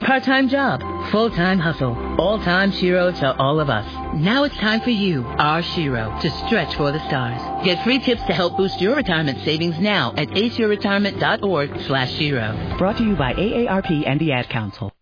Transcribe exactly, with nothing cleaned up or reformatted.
Part-time job, full-time hustle, all-time Shiro to all of us. Now it's time for you, our Shiro, to stretch for the stars. Get free tips to help boost your retirement savings now at aceyourretirement.org slash Shiro. Brought to you by A A R P and the Ad Council.